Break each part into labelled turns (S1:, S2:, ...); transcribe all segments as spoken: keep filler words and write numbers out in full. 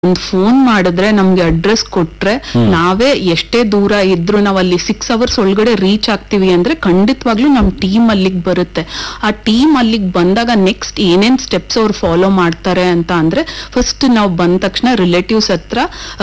S1: ಒಂದ್ ಫೋನ್ ಮಾಡಿದ್ರೆ ನಮ್ಗೆ ಅಡ್ರೆಸ್ ಕೊಟ್ರೆ ನಾವೇ ಎಷ್ಟೇ ದೂರ ಇದ್ರು ನಾವ್ ಅಲ್ಲಿ ಸಿಕ್ಸ್ ಅವರ್ಸ್ ಒಳಗಡೆ ರೀಚ್ ಆಗ್ತೀವಿ ಅಂದ್ರೆ ಖಂಡಿತವಾಗ್ಲೂ ನಮ್ ಟೀಮ್ ಅಲ್ಲಿಗೆ ಬರುತ್ತೆ. ಆ ಟೀಮ್ ಅಲ್ಲಿಗೆ ಬಂದಾಗ ನೆಕ್ಸ್ಟ್ ಏನೇನ್ ಸ್ಟೆಪ್ಸ್ ಅವ್ರು ಫಾಲೋ ಮಾಡ್ತಾರೆ ಅಂತ ಅಂದ್ರೆ, ಫಸ್ಟ್ ನಾವು ಬಂದ ತಕ್ಷಣ ರಿಲೇಟಿವ್ಸ್ ಹತ್ರ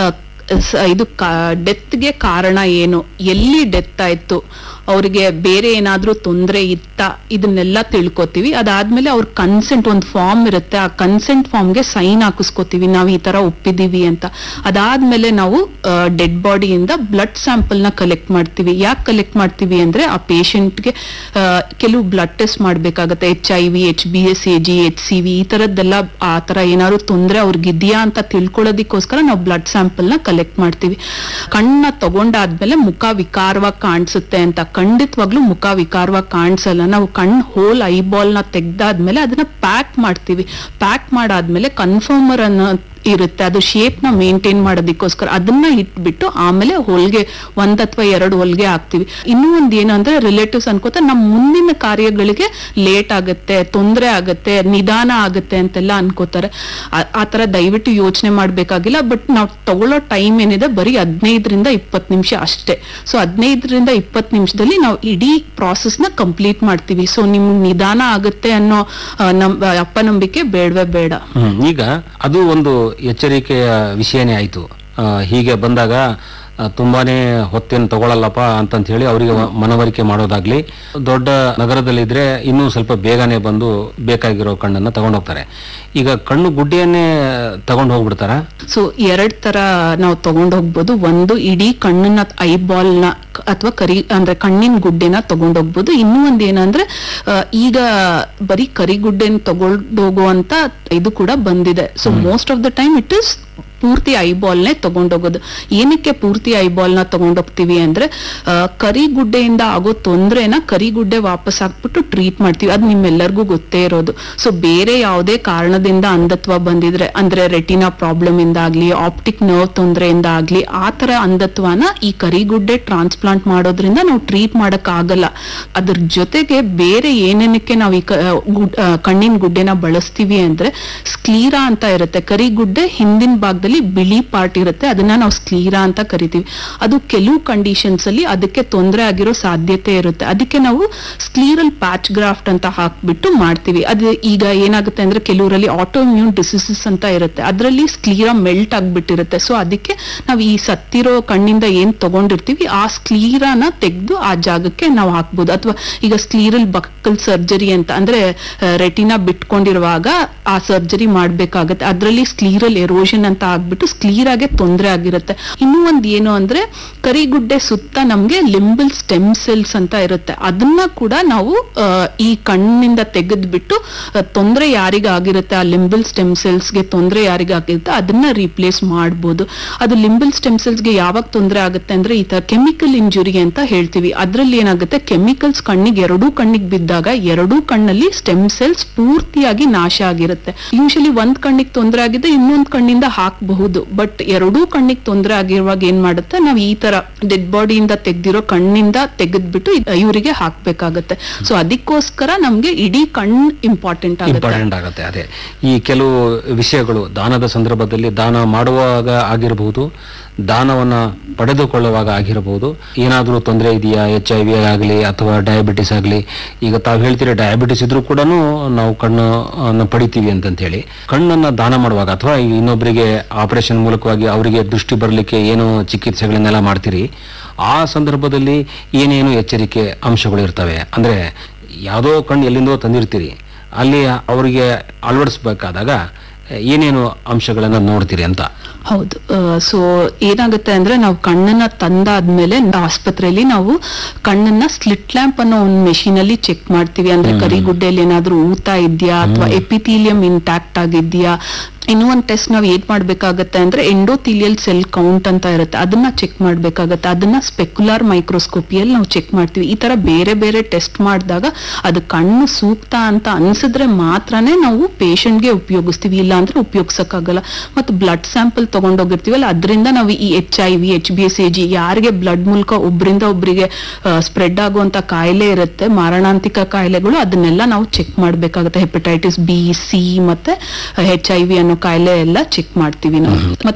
S1: ಇದು ಡೆತ್ಗೆ ಕಾರಣ ಏನು, ಎಲ್ಲಿ ಡೆತ್ ಆಯ್ತು, ಅವ್ರಿಗೆ ಬೇರೆ ಏನಾದ್ರೂ ತೊಂದರೆ ಇತ್ತ, ಇದನ್ನೆಲ್ಲ ತಿಳ್ಕೊತೀವಿ. ಅದಾದ್ಮೇಲೆ ಅವ್ರ ಕನ್ಸೆಂಟ್ ಒಂದು ಫಾರ್ಮ್ ಇರುತ್ತೆ, ಆ ಕನ್ಸೆಂಟ್ ಫಾರ್ಮ್ಗೆ ಸೈನ್ ಹಾಕಿಸ್ಕೋತೀವಿ ನಾವ್ ಈ ತರ ಒಪ್ಪಿದೀವಿ ಅಂತ. ಅದಾದ್ಮೇಲೆ ನಾವು ಡೆಡ್ ಬಾಡಿಯಿಂದ ಬ್ಲಡ್ ಸ್ಯಾಂಪಲ್ ನ ಕಲೆಕ್ಟ್ ಮಾಡ್ತೀವಿ. ಯಾಕೆ ಕಲೆಕ್ಟ್ ಮಾಡ್ತೀವಿ ಅಂದ್ರೆ ಆ ಪೇಷಂಟ್ಗೆ ಕೆಲವು ಬ್ಲಡ್ ಟೆಸ್ಟ್ ಮಾಡ್ಬೇಕಾಗತ್ತೆ. H I V, H B S A G, H C V, ಈ ತರದ್ದೆಲ್ಲ ಆ ತರ ಏನಾದ್ರು ತೊಂದರೆ ಅವ್ರಿಗಿದ್ಯಾ ಅಂತ ತಿಳ್ಕೊಳ್ಳೋದಿಕ್ಕೋಸ್ಕರ ನಾವು ಬ್ಲಡ್ ಸ್ಯಾಂಪಲ್ ನ ಕಲೆಕ್ಟ್ ಮಾಡ್ತೀವಿ. ಕಣ್ಣ ತಗೊಂಡಾದ್ಮೇಲೆ ಮುಖ ವಿಕಾರವಾಗಿ ಕಾಣಿಸುತ್ತೆ ಅಂತ, ಖಂಡಿತವಾಗ್ಲೂ ಮುಖ ವಿಕಾರವಾಗಿ ಕಾಣಿಸಲ್ಲ. ನಾವು ಕಣ್ ಹೋಲ್ ಐಬಾಲ್ ನ ತೆಗ್ದಾದ್ಮೇಲೆ ಅದನ್ನ ಪ್ಯಾಕ್ ಮಾಡ್ತೀವಿ. ಪ್ಯಾಕ್ ಮಾಡಾದ್ಮೇಲೆ ಕನ್ಫರ್ಮರ್ ಅನ್ನ ಇರುತ್ತೆ, ಅದು ಶೇಪ್ ನ ಮೇಂಟೈನ್ ಮಾಡೋದಕ್ಕೋಸ್ಕರ ಅದನ್ನ ಇಟ್ಬಿಟ್ಟು ಆಮೇಲೆ ಹೊಲ್ಗೆ ಒಂದ್ ಅಥವಾ ಎರಡು ಹೊಲ್ಗೆ ಹಾಕ್ತಿವಿ. ಇನ್ನೂ ಒಂದ್ ಏನು ಅಂದ್ರೆ ರಿಲೇಟಿವ್ಸ್ ಅನ್ಕೋತ ನಮ್ ಮುಂದಿನ ಕಾರ್ಯಗಳಿಗೆ ಲೇಟ್ ಆಗುತ್ತೆ, ತೊಂದರೆ ಆಗುತ್ತೆ, ನಿಧಾನ ಆಗುತ್ತೆ ಅಂತೆಲ್ಲ ಅನ್ಕೋತಾರೆ. ಆತರ ದಯವಿಟ್ಟು ಯೋಚನೆ ಮಾಡ್ಬೇಕಾಗಿಲ್ಲ. ಬಟ್ ನಾವು ತಗೊಳ್ಳೋ ಟೈಮ್ ಏನಿದೆ ಬರೀ ಹದಿನೈದರಿಂದ ಇಪ್ಪತ್ತು ನಿಮಿಷ ಅಷ್ಟೇ. ಸೊ ಹದಿನೈದರಿಂದ ಇಪ್ಪತ್ತು ನಿಮಿಷದಲ್ಲಿ ನಾವು ಇಡೀ ಪ್ರಾಸೆಸ್ ನ ಕಂಪ್ಲೀಟ್ ಮಾಡ್ತೀವಿ. ಸೊ ನಿಮ್ಗೆ ನಿಧಾನ ಆಗುತ್ತೆ ಅನ್ನೋ ನಮ್ ಅಪನಂಬಿಕೆ ಬೇಡವೇ ಬೇಡ.
S2: ಈಗ ಅದು ಒಂದು ಎಚ್ಚರಿಕೆಯ ವಿಷಯನೇ ಆಯ್ತು. ಹೀಗೆ ಬಂದಾಗ ತುಂಬಾನೇ ಹೊತ್ತೇನು ತಗೊಳ್ಳಲ್ಲಪ್ಪ ಅಂತಂತ ಹೇಳಿ ಅವರಿಗೆ ಮನವರಿಕೆ ಮಾಡೋದಾಗ್ಲಿ, ದೊಡ್ಡ ನಗರದಲ್ಲಿದ್ರೆ ಇನ್ನೂ ಸ್ವಲ್ಪ ಬೇಗನೆ ಬಂದು ಬೇಕಾಗಿರೋ ಕಣ್ಣನ್ನ ತಗೊಂಡು ಹೋಗ್ತಾರೆ. ಈಗ ಕಣ್ಣು ಗುಡ್ಡೆಯನ್ನೇ ತಗೊಂಡು ಹೋಗ್ಬಿಡ್ತಾರ?
S1: ಸೊ ಎರಡ್ ತರ ನಾವು ತಗೊಂಡು ಹೋಗ್ಬೋದು. ಒಂದು ಇಡೀ ಕಣ್ಣನ್ನ ಐಬಾಲ್ ನ ಅಥವಾ ಕರಿ ಅಂದ್ರೆ ಕಣ್ಣಿನ ಗುಡ್ಡೆನ ತಗೊಂಡು ಹೋಗ್ಬೋದು. ಇನ್ನೂ ಒಂದ್ ಏನಂದ್ರೆ ಈಗ ಬರೀ ಕರಿಗುಡ್ಡೆನ ತಗೊಂಡು ಹೋಗುವಂತ ಇದು ಕೂಡ ಬಂದಿದೆ. So most of the time it is ಪೂರ್ತಿ ಐಬಾಲ್ ನೇ ತಗೊಂಡೋಗೋದು. ಏನಕ್ಕೆ ಪೂರ್ತಿ ಐಬಾಲ್ ನ ತಗೊಂಡೋಗ್ತೀವಿ ಅಂದ್ರೆ ಕರಿಗುಡ್ಡೆಯಿಂದ ಆಗೋ ತೊಂದ್ರೆನ ಕರಿಗುಡ್ಡೆ ವಾಪಸ್ ಹಾಕ್ಬಿಟ್ಟು ಟ್ರೀಟ್ ಮಾಡ್ತೀವಿ. ಅದು ನಿಮ್ಮೆಲ್ಲರಿಗೂ ಗೊತ್ತೇ ಇರೋದು. ಸೊ ಬೇರೆ ಯಾವುದೇ ಕಾರಣದಿಂದ ಅಂಧತ್ವ ಬಂದಿದ್ರೆ ಅಂದ್ರೆ ರೆಟಿನಾ ಪ್ರಾಬ್ಲಮ್ ಇಂದ ಆಗ್ಲಿ, ಆಪ್ಟಿಕ್ ನರ್ವ್ ತೊಂದರೆಯಿಂದ ಆಗ್ಲಿ, ಆ ತರ ಅಂಧತ್ವನ ಈ ಕರಿಗುಡ್ಡೆ ಟ್ರಾನ್ಸ್ಪ್ಲಾಂಟ್ ಮಾಡೋದ್ರಿಂದ ನಾವು ಟ್ರೀಟ್ ಮಾಡಕ್ ಆಗಲ್ಲ. ಅದ್ರ ಜೊತೆಗೆ ಬೇರೆ ಏನೇನಕ್ಕೆ ನಾವು ಈ ಕಣ್ಣಿನ ಗುಡ್ಡೆನ ಬಳಸ್ತೀವಿ ಅಂದ್ರೆ ಸ್ಕ್ಲೀರಾ ಅಂತ ಇರುತ್ತೆ. ಕರಿಗುಡ್ಡೆ ಹಿಂದಿನ ಭಾಗದಲ್ಲಿ ಬಿಳಿ ಪಾರ್ಟ್ ಇರುತ್ತೆ, ಅದನ್ನ ನಾವು ಸ್ಕ್ಲೀರಾ ಅಂತ ಕರಿತೀವಿ. ಅದು ಕೆಲವು ಕಂಡೀಷನ್ಸ್ ಅಲ್ಲಿ ಅದಕ್ಕೆ ತೊಂದರೆ ಆಗಿರೋ ಸಾಧ್ಯತೆ ಇರುತ್ತೆ. ಅದಕ್ಕೆ ನಾವು ಸ್ಕ್ಲೀರಲ್ ಪ್ಯಾಚ್ ಗ್ರಾಫ್ಟ್ ಅಂತ ಹಾಕ್ಬಿಟ್ಟು ಮಾಡ್ತೀವಿ. ಅದು ಈಗ ಏನಾಗುತ್ತೆ ಅಂದ್ರೆ ಕೆಲವರಲ್ಲಿ ಆಟೋ ಇಮ್ಯೂನ್ ಡಿಸೀಸಸ್ ಅಂತ ಇರುತ್ತೆ, ಅದರಲ್ಲಿ ಸ್ಕ್ಲೀರಾ ಮೆಲ್ಟ್ ಆಗ್ಬಿಟ್ಟಿರುತ್ತೆ. ಸೊ ಅದಕ್ಕೆ ನಾವು ಈ ಸತ್ತಿರೋ ಕಣ್ಣಿಂದ ಏನ್ ತಗೊಂಡಿರ್ತೀವಿ ಆ ಸ್ಕ್ಲೀರಾನ ತೆಗೆದು ಆ ಜಾಗಕ್ಕೆ ನಾವು ಹಾಕ್ಬೋದು. ಅಥವಾ ಈಗ ಸ್ಕ್ಲೀರಲ್ ಬಕ್ಕಲ್ ಸರ್ಜರಿ ಅಂತ ಅಂದ್ರೆ ರೆಟಿನಾ ಬಿಟ್ಕೊಂಡಿರುವಾಗ ಆ ಸರ್ಜರಿ ಮಾಡ್ಬೇಕಾಗತ್ತೆ. ಅದರಲ್ಲಿ ಸ್ಕ್ಲೀರಲ್ ಎರೋಷನ್ ಅಂತ ಆಗ್ಬಿಟ್ಟು ಸ್ಕ್ಲೀರಾಗೆ ತೊಂದರೆ ಆಗಿರುತ್ತೆ. ಇನ್ನೂ ಒಂದ್ ಏನು ಅಂದ್ರೆ ಕರಿಗುಡ್ಡೆ ಸುತ್ತ ನಮ್ಗೆ ಲಿಂಬಲ್ ಸ್ಟೆಮ್ ಸೆಲ್ಸ್ ಅಂತ ಇರುತ್ತೆ. ಅದನ್ನ ಕೂಡ ನಾವು ಈ ಕಣ್ಣಿಂದ ತೆಗೆದ್ಬಿಟ್ಟು ತೊಂದರೆ ಯಾರಿಗಾಗಿರುತ್ತೆ, ಆ ಲಿಂಬಲ್ ಸ್ಟೆಮ್ ಸೆಲ್ಸ್ಗೆ ತೊಂದರೆ ಯಾರಿಗಾಗಿರುತ್ತೆ ಅದನ್ನ ರೀಪ್ಲೇಸ್ ಮಾಡ್ಬೋದು. ಅದು ಲಿಂಬಲ್ ಸ್ಟೆಮ್ ಸೆಲ್ಸ್ಗೆ ಯಾವಾಗ ತೊಂದರೆ ಆಗುತ್ತೆ ಅಂದ್ರೆ ಈ ತರ ಕೆಮಿಕಲ್ ಇಂಜುರಿ ಅಂತ ಹೇಳ್ತೀವಿ. ಅದ್ರಲ್ಲಿ ಏನಾಗುತ್ತೆ, ಕೆಮಿಕಲ್ಸ್ ಕಣ್ಣಿಗೆ ಎರಡೂ ಕಣ್ಣಿಗೆ ಬಿದ್ದಾಗ ಎರಡೂ ಕಣ್ಣಲ್ಲಿ ಸ್ಟೆಮ್ ಸೆಲ್ಸ್ ಪೂರ್ತಿಯಾಗಿ ನಾಶ ಆಗಿರುತ್ತೆ. ಯೂಶಲಿ ಒಂದ್ ಕಣ್ಣಿಗೆ ತೊಂದರೆ ಆಗಿದೆ ಇನ್ನೊಂದ್ ಕಣ್ಣಿಂದ ಹಾಕಬಹುದು. ಬಟ್ ಎರಡೂ ಕಣ್ಣಿಗೆ ತೊಂದರೆ ಆಗಿರುವಾಗ ಏನ್ ಮಾಡುತ್ತೆ, ನಾವು ಈ ತರ ಡೆಡ್ ಬಾಡಿಯಿಂದ ತೆಗ್ದಿರೋ ಕಣ್ಣಿಂದ ತೆಗೆದ್ಬಿಟ್ಟು ಇವರಿಗೆ ಹಾಕ್ಬೇಕಾಗತ್ತೆ. ಸೊ ಅದಕ್ಕೋಸ್ಕರ ನಮ್ಗೆ ಇಡೀ ಕಣ್ಣು ಇಂಪಾರ್ಟೆಂಟ್
S2: ಇಂಪಾರ್ಟೆಂಟ್ ಆಗುತ್ತೆ. ಅದೇ ಈ ಕೆಲವು ವಿಷಯಗಳು ದಾನದ ಸಂದರ್ಭದಲ್ಲಿ ದಾನ ಮಾಡುವಾಗ ಆಗಿರಬಹುದು, ದಾನವನ್ನ ಪಡೆದುಕೊಳ್ಳುವಾಗ ಆಗಿರಬಹುದು, ಏನಾದ್ರೂ ತೊಂದರೆ ಇದೆಯಾ, ಎಚ್ ಐ ವಿ ಆಗಲಿ ಅಥವಾ ಡಯಾಬಿಟಿಸ್ ಆಗಲಿ. ಈಗ ತಾವು ಹೇಳ್ತೀರಿ ಡಯಾಬಿಟಿಸ್ ಇದ್ರೂ ಕೂಡ ನಾವು ಕಣ್ಣನ್ನು ಪಡಿತೀವಿ ಅಂತಂತ ಹೇಳಿ, ಕಣ್ಣನ್ನ ದಾನ ಮಾಡುವಾಗ ಅಥವಾ ಇನ್ನೊಬ್ಬರಿಗೆ ಆಪರೇಷನ್ ಮೂಲಕವಾಗಿ ಅವರಿಗೆ ದೃಷ್ಟಿ ಬರಲಿಕ್ಕೆ ಏನು ಚಿಕಿತ್ಸೆಗಳನ್ನೆಲ್ಲ ಮಾಡ್ತೀರಿ, ಆ ಸಂದರ್ಭದಲ್ಲಿ ಏನೇನು ಎಚ್ಚರಿಕೆ ಅಂಶಗಳು ಇರ್ತವೆ? ಅಂದ್ರೆ ಯಾವುದೋ ಕಣ್ಣು ಎಲ್ಲಿಂದೋ ತಂದಿರ್ತೀರಿ, ಅಲ್ಲಿ ಅವರಿಗೆ ಅಳವಡಿಸ್ಬೇಕಾದಾಗ ಏನೇನು ಅಂಶಗಳನ್ನ ನೋಡ್ತೀರಿ ಅಂತ?
S1: ಹೌದು. ಸೊ ಏನಾಗುತ್ತೆ ಅಂದ್ರೆ ನಾವು ಕಣ್ಣನ್ನ ತಂದಾದ್ಮೇಲೆ ಆಸ್ಪತ್ರೆಯಲ್ಲಿ ನಾವು ಕಣ್ಣನ್ನ ಸ್ಲಿಟ್ ಲ್ಯಾಂಪ್ ಅನ್ನೋ ಒಂದು ಮೆಷಿನ್ ಅಲ್ಲಿ ಚೆಕ್ ಮಾಡ್ತೀವಿ. ಅಂದ್ರೆ ಕರಿಗುಡ್ಡೆಯಲ್ಲಿ ಏನಾದ್ರೂ ಊತ ಇದೆಯಾ ಅಥವಾ ಎಪಿಥೀಲಿಯಂ ಇಂಟ್ಯಾಕ್ಟ್ ಆಗಿದ್ಯಾ. ಇನ್ನೂ ಒಂದು ಟೆಸ್ಟ್ ನಾವು ಏನ್ ಮಾಡ್ಬೇಕಾಗತ್ತೆ ಅಂದ್ರೆ ಎಂಡೋಥೀಲಿಯಲ್ ಸೆಲ್ ಕೌಂಟ್ ಅಂತ ಇರುತ್ತೆ, ಅದನ್ನ ಚೆಕ್ ಮಾಡ್ಬೇಕಾಗತ್ತೆ. ಅದನ್ನ ಸ್ಪೆಕ್ಯುಲಾರ್ ಮೈಕ್ರೋಸ್ಕೋಪಿಯಲ್ಲಿ ನಾವು ಚೆಕ್ ಮಾಡ್ತೀವಿ. ಈ ತರ ಬೇರೆ ಬೇರೆ ಟೆಸ್ಟ್ ಮಾಡಿದಾಗ ಅದು ಕಣ್ಣು ಸೂಕ್ತ ಅಂತ ಅನ್ಸಿದ್ರೆ ಮಾತ್ರನೇ ನಾವು ಪೇಷಂಟ್ಗೆ ಉಪಯೋಗಿಸ್ತೀವಿ, ಇಲ್ಲ ಅಂದ್ರೆ ಉಪಯೋಗಿಸಕ್ಕಾಗಲ್ಲ. ಮತ್ತು ಬ್ಲಡ್ ಸ್ಯಾಂಪಲ್ ತಗೊಂಡೋಗಿರ್ತೀವಲ್ಲ ಅದರಿಂದ ನಾವು ಈ H I V, H B S A G, ಯಾರಿಗೆ ಬ್ಲಡ್ ಮೂಲಕ ಒಬ್ರಿಂದ ಒಬ್ರಿಗೆ ಸ್ಪ್ರೆಡ್ ಆಗುವಂತ ಕಾಯಿಲೆ ಇರುತ್ತೆ, ಮಾರಣಾಂತಿಕ ಕಾಯಿಲೆಗಳು, ಅದನ್ನೆಲ್ಲ ನಾವು ಚೆಕ್ ಮಾಡ್ಬೇಕಾಗತ್ತೆ. ಹೆಪಟೈಟಿಸ್ ಬಿ, ಸಿ ಮತ್ತೆ ಎಚ್ ಐ ವಿ ಅನ್ನೋ ಕಾಯಿಲೆ ಎಲ್ಲ ಚೆಕ್ ಮಾಡ್ತೀವಿ ನಾವು.